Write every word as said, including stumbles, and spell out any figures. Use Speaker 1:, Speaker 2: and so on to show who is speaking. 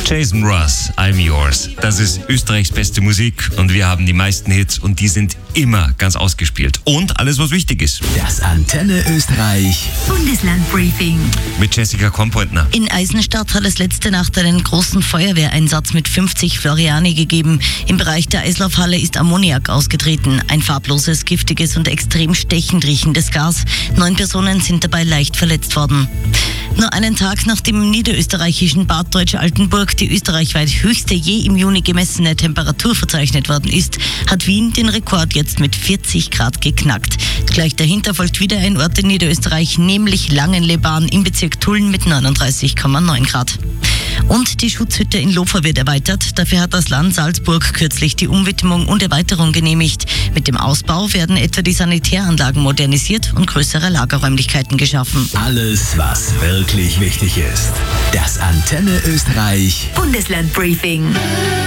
Speaker 1: Jason Ross, I'm Yours. Das ist Österreichs beste Musik und wir haben die meisten Hits und die sind immer ganz ausgespielt. Und alles, was wichtig ist.
Speaker 2: Das Antenne Österreich
Speaker 3: Bundeslandbriefing
Speaker 1: mit Jessica Kompointner.
Speaker 4: In Eisenstadt hat es letzte Nacht einen großen Feuerwehreinsatz mit fünfzig Floriani gegeben. Im Bereich der Eislaufhalle ist Ammoniak ausgetreten. Ein farbloses, giftiges und extrem stechend riechendes Gas. Neun Personen sind dabei leicht verletzt worden. Nur einen Tag nach dem im niederösterreichischen Bad Deutsch-Altenburg die österreichweit höchste je im Juni gemessene Temperatur verzeichnet worden ist, hat Wien den Rekord jetzt mit vierzig Grad geknackt. Gleich dahinter folgt wieder ein Ort in Niederösterreich, nämlich Langenleban im Bezirk Tulln mit neununddreißig Komma neun Grad. Und die Schutzhütte in Lofer wird erweitert. Dafür hat das Land Salzburg kürzlich die Umwidmung und Erweiterung genehmigt. Mit dem Ausbau werden etwa die Sanitäranlagen modernisiert und größere Lagerräumlichkeiten geschaffen.
Speaker 2: Alles, was wirklich wichtig ist. Das Antenne Österreich
Speaker 3: Bundeslandbriefing.